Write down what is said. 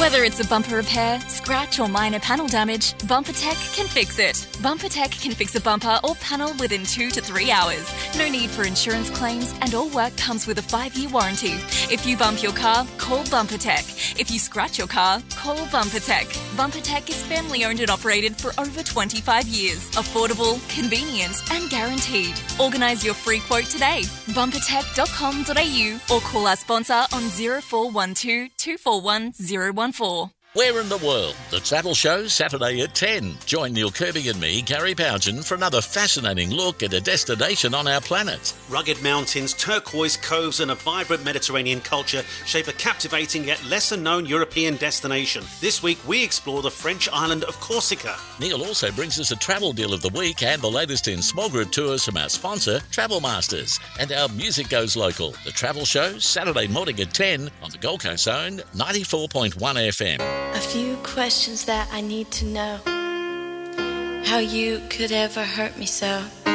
Whether it's a bumper repair, scratch or minor panel damage, BumperTech can fix it. BumperTech can fix a bumper or panel within 2 to 3 hours. No need for insurance claims and all work comes with a 5-year warranty. If you bump your car, call BumperTech. If you scratch your car, call BumperTech. BumperTech is family owned and operated for over 25 years. Affordable, convenient and guaranteed. Organise your free quote today. Bumpertech.com.au or call our sponsor on 0412 241 014. Where in the world? The Travel Show, Saturday at 10. Join Neil Kirby and me, Gary Bougen, for another fascinating look at a destination on our planet. Rugged mountains, turquoise coves and a vibrant Mediterranean culture shape a captivating yet lesser-known European destination. This week, we explore the French island of Corsica. Neil also brings us a travel deal of the week and the latest in small group tours from our sponsor, Travel Masters. And our music goes local. The Travel Show, Saturday morning at 10 on the Gold Coast Zone, 94.1 FM. A few questions that I need to know. How you could ever hurt me so.